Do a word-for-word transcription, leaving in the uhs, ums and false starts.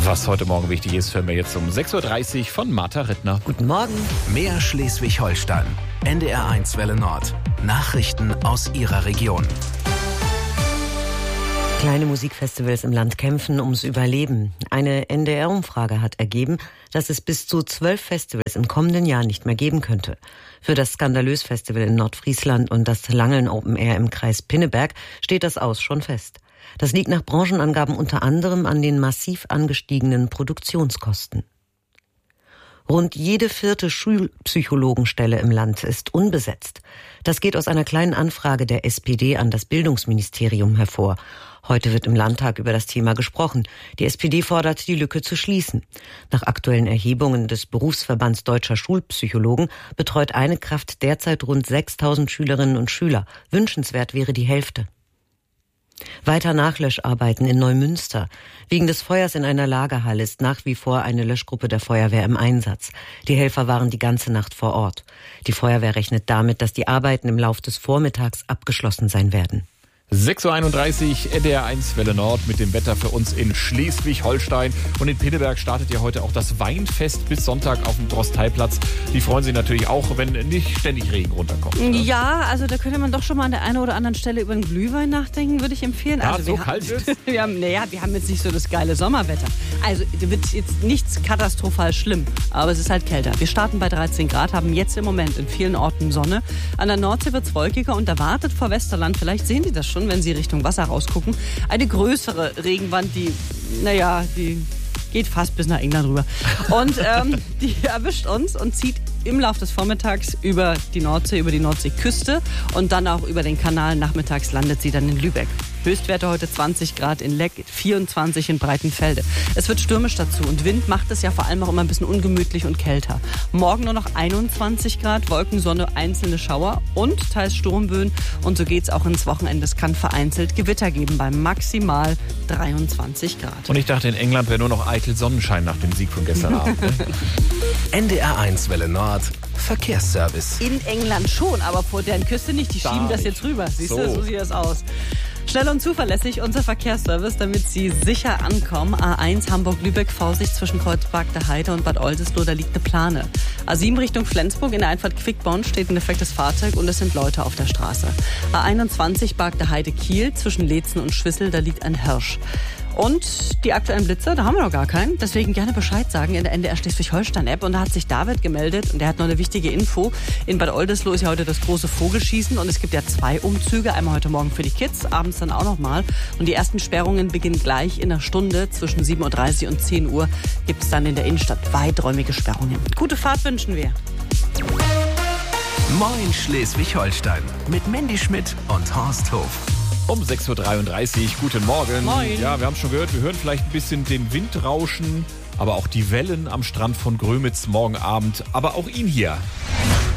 Was heute Morgen wichtig ist, hören wir jetzt um sechs Uhr dreißig von Martha Rittner. Guten Morgen. Mehr Schleswig-Holstein. N D R eins Welle Nord. Nachrichten aus Ihrer Region. Kleine Musikfestivals im Land kämpfen ums Überleben. Eine N D R-Umfrage hat ergeben, dass es bis zu zwölf Festivals im kommenden Jahr nicht mehr geben könnte. Für das Skandalös-Festival in Nordfriesland und das Langeln Open Air im Kreis Pinneberg steht das Aus schon fest. Das liegt nach Branchenangaben unter anderem an den massiv angestiegenen Produktionskosten. Rund jede vierte Schulpsychologenstelle im Land ist unbesetzt. Das geht aus einer kleinen Anfrage der S P D an das Bildungsministerium hervor. Heute wird im Landtag über das Thema gesprochen. Die S P D fordert, die Lücke zu schließen. Nach aktuellen Erhebungen des Berufsverbands Deutscher Schulpsychologen betreut eine Kraft derzeit rund sechstausend Schülerinnen und Schüler. Wünschenswert wäre die Hälfte. Weiter Nachlöscharbeiten in Neumünster. Wegen des Feuers in einer Lagerhalle ist nach wie vor eine Löschgruppe der Feuerwehr im Einsatz. Die Helfer waren die ganze Nacht vor Ort. Die Feuerwehr rechnet damit, dass die Arbeiten im Lauf des Vormittags abgeschlossen sein werden. sechs Uhr einunddreißig, N D R eins Welle Nord mit dem Wetter für uns in Schleswig-Holstein. Und in Pinneberg startet ja heute auch das Weinfest bis Sonntag auf dem Drosteiplatz. Die freuen sich natürlich auch, wenn nicht ständig Regen runterkommt. Ne? Ja, also da könnte man doch schon mal an der einen oder anderen Stelle über den Glühwein nachdenken, würde ich empfehlen. Ja, also so kalt wird es? wir haben, naja, wir haben jetzt nicht so das geile Sommerwetter. Also wird jetzt nichts katastrophal schlimm, aber es ist halt kälter. Wir starten bei dreizehn Grad, haben jetzt im Moment in vielen Orten Sonne. An der Nordsee wird es wolkiger und da wartet vor Westerland, vielleicht sehen Sie das schon, wenn Sie Richtung Wasser rausgucken, eine größere Regenwand, die, naja, die geht fast bis nach England rüber. Und ähm, die erwischt uns und zieht im Laufe des Vormittags über die Nordsee, über die Nordseeküste und dann auch über den Kanal. Nachmittags landet sie dann in Lübeck. Höchstwerte heute zwanzig Grad in Leck, vierundzwanzig in Breitenfelde. Es wird stürmisch dazu und Wind macht es ja vor allem auch immer ein bisschen ungemütlich und kälter. Morgen nur noch einundzwanzig Grad, Wolken, Sonne, einzelne Schauer und teils Sturmböen. Und so geht's auch ins Wochenende. Es kann vereinzelt Gewitter geben bei maximal dreiundzwanzig Grad. Und ich dachte, in England wäre nur noch eitel Sonnenschein nach dem Sieg von gestern Abend. Ne? N D R eins Welle Nord. Verkehrsservice. In England schon, aber vor deren Küste nicht. Die Da schieben das nicht. jetzt rüber. Siehst So. du, so sieht das aus. Schnell und zuverlässig unser Verkehrsservice, damit Sie sicher ankommen. A eins Hamburg-Lübeck, Vorsicht zwischen Kreuzberg der Heide und Bad Oldesloe, da liegt eine Plane. A sieben Richtung Flensburg, in der Einfahrt Quickborn steht ein defektes Fahrzeug und es sind Leute auf der Straße. A einundzwanzig Barg der Heide Kiel, zwischen Leetzen und Schwissel, da liegt ein Hirsch. Und die aktuellen Blitzer, da haben wir noch gar keinen. Deswegen gerne Bescheid sagen in der N D R Schleswig-Holstein-App. Und da hat sich David gemeldet und der hat noch eine wichtige Info. In Bad Oldesloe ist ja heute das große Vogelschießen und es gibt ja zwei Umzüge. Einmal heute Morgen für die Kids, abends dann auch noch mal. Und die ersten Sperrungen beginnen gleich in einer Stunde. Zwischen sieben Uhr dreißig und zehn Uhr gibt es dann in der Innenstadt weiträumige Sperrungen. Gute Fahrt wünschen wir. Moin Schleswig-Holstein. Mit Mandy Schmidt und Horst Hof. Um sechs Uhr dreiunddreißig, guten Morgen. Moin. Ja, wir haben schon gehört, wir hören vielleicht ein bisschen den Wind rauschen, aber auch die Wellen am Strand von Grömitz morgen Abend, aber auch ihn hier.